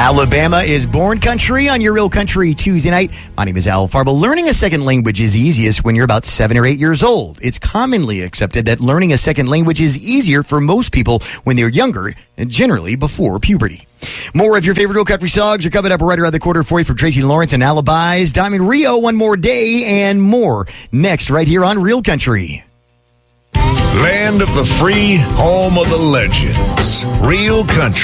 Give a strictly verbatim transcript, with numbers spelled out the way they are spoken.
Alabama is born country on your Real Country Tuesday night. My name is Al Farbo. Learning a second language is easiest when you're about seven or eight years old. It's commonly accepted that learning a second language is easier for most people when they're younger, and generally before puberty. More of your favorite Real Country songs are coming up right around the corner for you from Tracy Lawrence and Alibis, Diamond Rio, One More Day, and more. Next, right here on Real Country. Land of the free, home of the legends. Real Country.